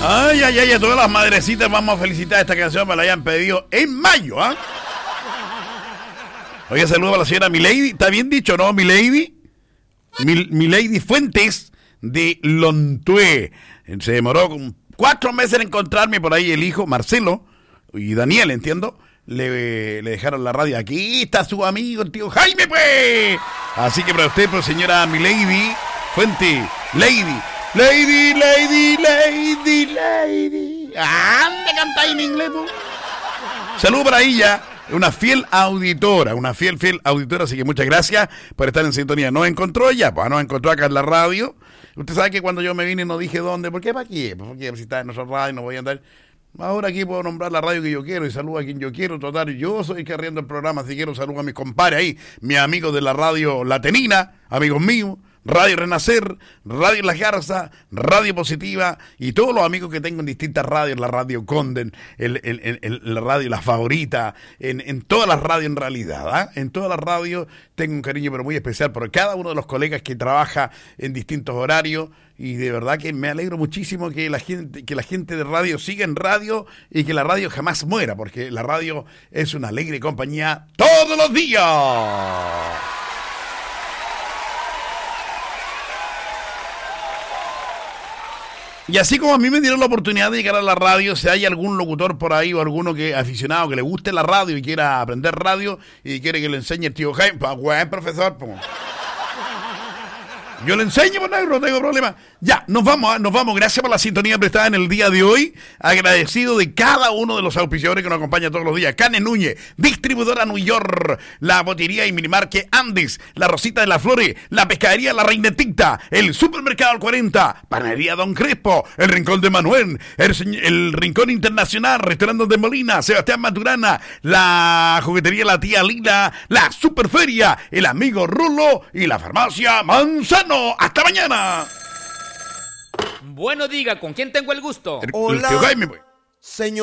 Ay, a todas las madrecitas vamos a felicitar esta canción, me la hayan pedido en mayo, ¿ah? Oye, saludo a la señora Milady, ¿está bien dicho, no, Milady? Milady Fuentes de Lontué. Se demoró 4 meses en encontrarme por ahí el hijo, Marcelo, y Daniel, entiendo. Le dejaron la radio. Aquí está su amigo, el tío Jaime, pues. Así que para usted, pues, señora Milady Fuente, Lady. Anda, canta en inglés, tú. Saludos para ella, una fiel auditora, así que muchas gracias por estar en sintonía. Nos encontró ella, pues nos encontró acá en la radio. Usted sabe que cuando yo me vine no dije dónde, ¿por qué para aquí? Porque si está en nuestra radio no voy a andar. Ahora aquí puedo nombrar la radio que yo quiero y saludo a quien yo quiero. Total, yo soy el que arriendo el programa, si quiero saludo a mis compadres ahí, mis amigos de la radio Latenina, amigos míos, Radio Renacer, Radio Las Garzas, Radio Positiva y todos los amigos que tengo en distintas radios, la Radio Conden, la radio La Favorita, en todas las radios en realidad, ¿eh? En todas las radios tengo un cariño pero muy especial por cada uno de los colegas que trabaja en distintos horarios y de verdad que me alegro muchísimo que la gente de radio siga en radio y que la radio jamás muera, porque la radio es una alegre compañía todos los días. Y así como a mí me dieron la oportunidad de llegar a la radio, si hay algún locutor por ahí o alguno que aficionado que le guste la radio y quiera aprender radio y quiere que le enseñe el tío Jaime, pues buen profesor, pues. Yo le enseño, pues no tengo problema. Ya, nos vamos. Gracias por la sintonía prestada en el día de hoy. Agradecido de cada uno de los auspiciadores que nos acompañan todos los días. Cane Núñez, distribuidora New York, la botería y minimarket Andes, la Rosita de las Flores, la pescadería La Reinetita, el supermercado al 40, panadería Don Crespo, el Rincón de Manuel, el Rincón Internacional, restaurante de Molina, Sebastián Maturana, la juguetería La Tía Lila, la Superferia, el amigo Rulo y la farmacia Manzano. ¡Hasta mañana! Bueno, diga, ¿con quién tengo el gusto? Hola, el tío Jaime, pues. Señor.